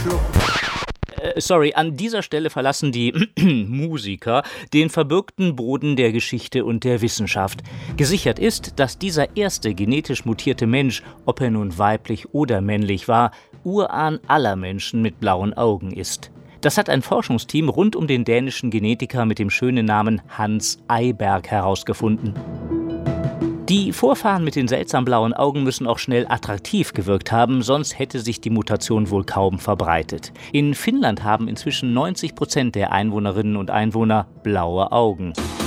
Sorry, an dieser Stelle verlassen die Musiker den verbürgten Boden der Geschichte und der Wissenschaft. Gesichert ist, dass dieser erste genetisch mutierte Mensch, ob er nun weiblich oder männlich war, Urahn aller Menschen mit blauen Augen ist. Das hat ein Forschungsteam rund um den dänischen Genetiker mit dem schönen Namen Hans Eyberg herausgefunden. Die Vorfahren mit den seltsam blauen Augen müssen auch schnell attraktiv gewirkt haben, sonst hätte sich die Mutation wohl kaum verbreitet. In Finnland haben inzwischen 90% der Einwohnerinnen und Einwohner blaue Augen.